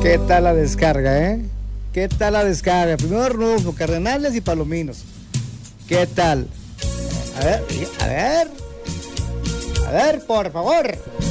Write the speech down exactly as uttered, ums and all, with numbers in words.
¿Qué tal la descarga, eh? ¿Qué tal la descarga? Primero Rufo, Cardenales y Palominos. ¿Qué tal? A ver, a ver. A ver, por favor.